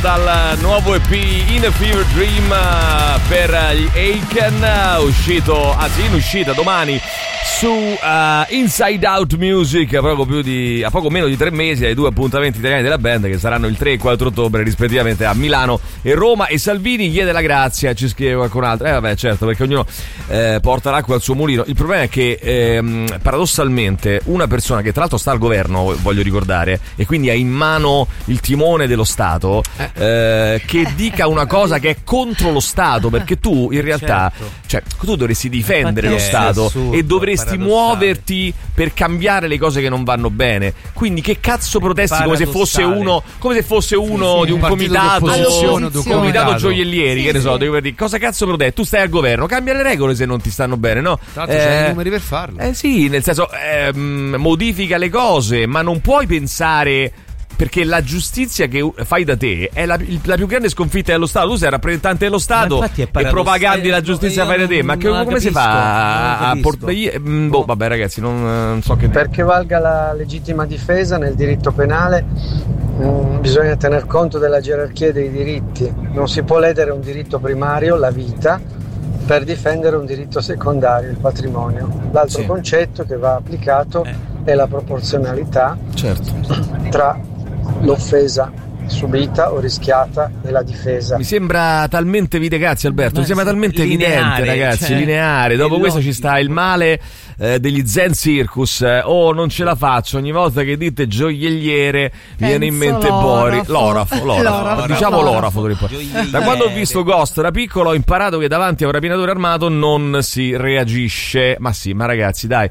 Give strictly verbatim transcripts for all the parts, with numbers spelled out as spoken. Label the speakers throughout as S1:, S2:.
S1: dal nuovo E P In a Fever Dream per gli Aiken, uscito, anzi in uscita domani su uh, Inside Out Music, a poco più di a poco meno di tre mesi, ai due appuntamenti italiani della band che saranno il tre e quattro ottobre rispettivamente a Milano e Roma. E Salvini chiede la grazia, ci scrive qualcun altro. Eh vabbè, certo, perché ognuno eh, porta l'acqua al suo mulino. Il problema è che ehm, paradossalmente una persona che tra l'altro sta al governo, voglio ricordare, e quindi ha in mano il timone dello Stato, eh, che dica una cosa che è contro lo Stato, perché tu in realtà, certo, cioè tu dovresti difendere lo Stato assurdo, e dovresti muoverti per cambiare le cose che non vanno bene. Quindi che cazzo protesti come se fosse uno come se fosse uno sì, sì, di un comitato un comitato gioiellieri, sì, che ne so, sì. Dire, cosa cazzo protesti? Tu stai al governo, cambia le regole se non ti stanno bene, no?
S2: Tra l'altro eh, c'hai i numeri per farlo.
S1: Eh sì, nel senso eh, modifica le cose, ma non puoi pensare, perché la giustizia che fai da te è la, la più grande sconfitta dello Stato. Tu sei rappresentante dello Stato e propagandi la giustizia fai da te, ma che, come capisco, si fa a portare? Boh, vabbè ragazzi, non, non so che
S3: perché valga la legittima difesa nel diritto penale mh, bisogna tener conto della gerarchia dei diritti. Non si può ledere un diritto primario, la vita, per difendere un diritto secondario, il patrimonio. L'altro sì. concetto che va applicato eh. è la proporzionalità, certo, tra l'offesa subita o rischiata e la difesa.
S1: Mi sembra talmente evidente, grazie Alberto, mi sembra talmente lineare, evidente, ragazzi, cioè, lineare. Dopo questo logico. Ci sta il male eh, degli Zen Circus. Eh, oh, non ce la faccio, ogni volta che dite gioielliere mi viene in mente Bori. L'orafo, l'orafo, l'orafo. Diciamo l'orafo. l'orafo. Da quando ho visto Ghost da piccolo ho imparato che davanti a un rapinatore armato non si reagisce. Ma sì, ma ragazzi, dai.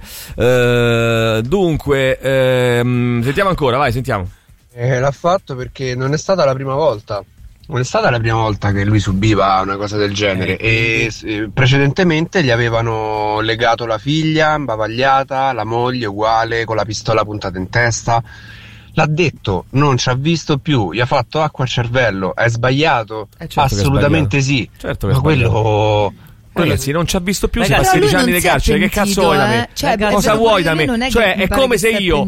S1: Eh, dunque, ehm, sentiamo ancora, vai, sentiamo.
S4: Eh, l'ha fatto perché non è stata la prima volta. Non è stata la prima volta che lui subiva una cosa del genere eh, e eh, precedentemente gli avevano legato la figlia imbavagliata, la moglie uguale, con la pistola puntata in testa. L'ha detto, non ci ha visto più, gli ha fatto acqua al cervello. È sbagliato? Eh certo, assolutamente sì. Certo che ma quello...
S1: Ragazzi, non ci ha visto più, si fa sedici anni di carcere, che cazzo vuoi da me? Cioè, cosa vuoi da me? È cioè è come se io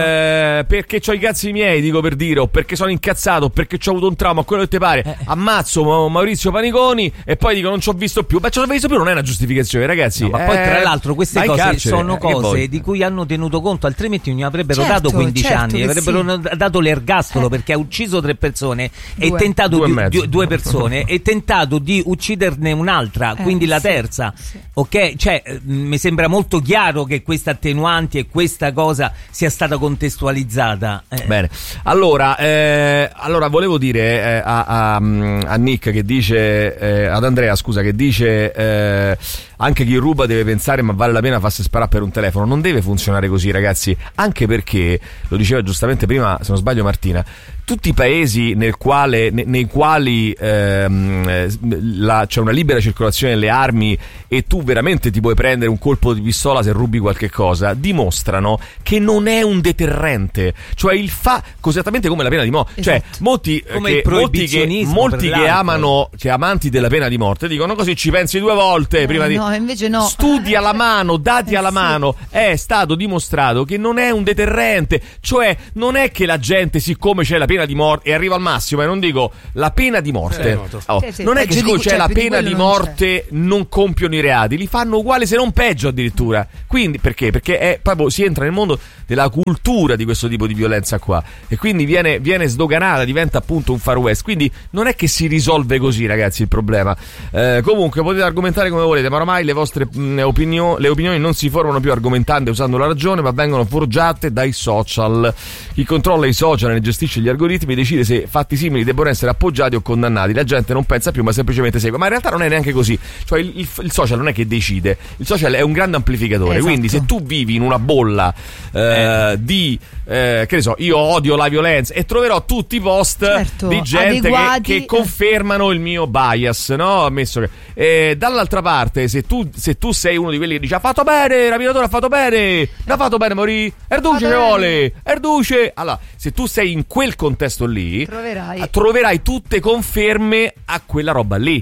S1: eh, perché c'ho i cazzi miei, dico per dire, o perché sono incazzato, o perché c'ho avuto un trauma, quello che ti pare, eh. ammazzo Maurizio Paniconi e poi dico non ci ho visto più. Ma ci ho visto più non è una giustificazione, ragazzi.
S5: No, ma
S1: eh,
S5: poi tra l'altro queste cose
S1: carcere,
S5: sono cose
S1: eh,
S5: di cui hanno tenuto conto, altrimenti non gli avrebbero
S6: certo,
S5: dato quindici
S6: certo
S5: anni, gli avrebbero sì. dato l'ergastolo eh. perché ha ucciso tre persone due. e tentato due, di, due persone e tentato di ucciderne un'altra, eh, quindi la terza. Sì. Ok, cioè mi sembra molto chiaro che questa attenuanti e questa cosa sia stata contestualizzata. Eh.
S1: Bene, allora, eh, allora volevo dire eh, a, a, a Nick che dice, eh, ad Andrea scusa, che dice eh, anche chi ruba deve pensare ma vale la pena farsi sparare per un telefono. Non deve funzionare così, ragazzi, anche perché, lo diceva giustamente prima, se non sbaglio Martina, tutti i paesi nel quale, ne, nei quali ehm, la, c'è una libera circolazione delle armi e tu veramente ti puoi prendere un colpo di pistola se rubi qualche cosa, dimostrano che non è un deterrente. Cioè il fa esattamente come la pena di morte. Esatto. Cioè molti che, molti che, molti che amano, che amanti della pena di morte dicono così ci pensi due volte eh, prima di
S6: no, invece no.
S1: Studi alla mano, dati eh, alla sì. mano. È stato dimostrato che non è un deterrente. Cioè non è che la gente, siccome c'è la pena di morte, e arriva al massimo, e non dico la pena di morte, eh, oh, sì, sì, non è che siccome c'è la pena di morte non, non compiono i reati, li fanno uguali se non peggio addirittura. Quindi perché? Perché è proprio, si entra nel mondo della cultura di questo tipo di violenza qua, e quindi viene, viene sdoganata, diventa appunto un far west. Quindi non è che si risolve così, ragazzi, il problema. Eh, comunque potete argomentare come volete, ma ormai le vostre mh, opinioni, le opinioni non si formano più argomentando e usando la ragione, ma vengono forgiate dai social. Chi controlla i social e ne gestisce gli algoritmi decide se fatti simili debbano essere appoggiati o condannati. La gente non pensa più, ma semplicemente segue. Ma in realtà non è neanche così. Cioè il, il, il social non è che decide, il social è un grande amplificatore. Esatto. Quindi se tu vivi in una bolla eh, eh. di eh, che ne so, io odio la violenza, e troverò tutti i post certo, di gente che, che confermano il mio bias, no? Ammesso che eh, dall'altra parte, se tu, se tu sei uno di quelli che dice ha fatto bene, il rapinatore ha fatto bene, l'ha fatto bene, morì, Erduce ci vuole, Erduce. Allora, se tu sei in quel contesto lì, troverai, troverai tutte conferme a quella roba lì.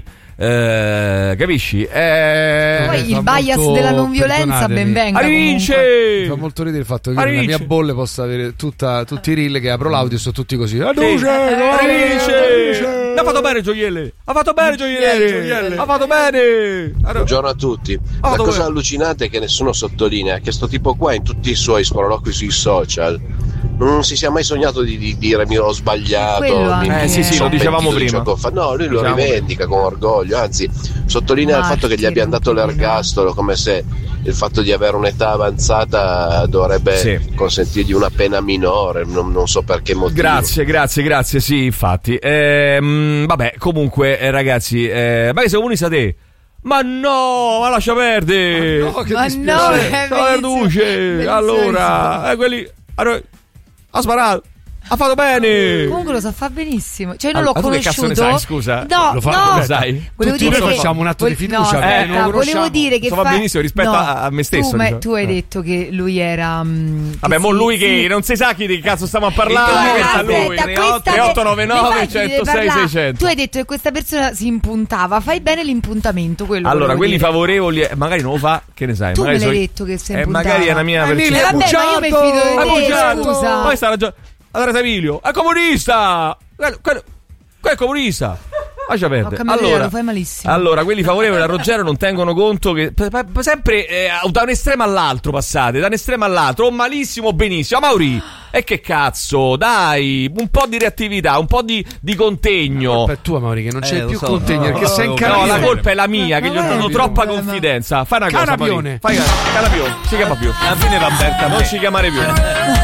S1: Eh, capisci? Eh,
S6: Poi il bias molto, della non violenza ben venga.
S1: Vince!
S2: Mi fa molto ridere il fatto che nella mia bolle possa avere tutta, tutti i reel che apro l'audio e sono tutti così. Adduce!
S1: Vince! ha fatto bene Gioielli, ha fatto bene Gioielli, ha fatto bene.
S7: Buongiorno a tutti. La cosa allucinante è che nessuno sottolinea che sto tipo qua in tutti i suoi sproloqui sui social non si sia mai sognato di, di dire mi ho sbagliato, mi,
S1: eh, sì, sì, lo dicevamo prima.
S7: No, lui lo
S1: diciamo
S7: rivendica con orgoglio, anzi sottolinea Martiro, il fatto che gli abbiano dato l'ergastolo, come se il fatto di avere un'età avanzata dovrebbe sì. consentirgli una pena minore, non, non so per che motivo.
S1: Grazie, grazie, grazie, sì, infatti. Ehm, vabbè, comunque, eh, ragazzi, eh, ma che sei comunista te? Ma no, ma lascia perdere!
S6: Ma no, che ma no, è
S1: Verduce! Allora, eh, quelli... Ha sparato! Ha fatto bene!
S6: Comunque lo sa fa benissimo. Cioè, io non
S1: allora,
S6: l'ho conosciuto.
S1: Che cazzo ne sai, scusa?
S6: No,
S2: lo fa,
S6: no.
S2: Lo sai?
S6: Volevo
S2: Tutti
S6: dire
S2: noi
S6: che
S2: facciamo un atto di fiducia.
S6: No,
S2: eh,
S6: aspetta, volevo dire che
S1: fa benissimo rispetto
S6: no,
S1: a me stesso.
S6: Tu,
S1: diciamo.
S6: tu hai detto che lui era. Mh,
S1: Vabbè, mo
S6: sì,
S1: lui che
S6: sì.
S1: non si sa chi di cazzo stiamo a parlare.
S6: Aspetta,
S1: lui tre otto nove nove centosei seicento.
S6: Tu hai detto che questa persona si impuntava. Fai bene l'impuntamento. Quello
S1: allora, quelli
S6: dire.
S1: favorevoli, magari non lo fa. Che ne sai?
S6: Tu
S1: magari
S6: me l'hai
S1: so...
S6: detto che sei
S1: eh,
S6: impuntava.
S1: magari è una mia
S6: percezione. Vabbè, ma io mi fido di te. Scusa.
S1: Poi sta ragione. Allora, Emilio, è comunista! Quello, quello, quello è comunista! Lascia perdere. Allora,
S6: lo fai malissimo.
S1: allora, quelli favorevoli a Ruggero non tengono conto che p- p- sempre eh, da un estremo all'altro passate, da un estremo all'altro, o malissimo o benissimo. Ma Mauri, e che cazzo, dai, un po' di reattività, un po' di, di contegno. La
S2: colpa è tua, Mauri, che non c'è
S5: eh,
S2: più
S5: so.
S2: contegno, perché
S1: no,
S2: sei in
S1: no,
S2: canapione.
S1: la colpa è la mia, che gli ho dato troppa confidenza. Fai una cosa,
S2: Canapione.
S1: Fai canapione, si chiama più.
S5: Alla fine va bene,
S1: non ci chiamare più.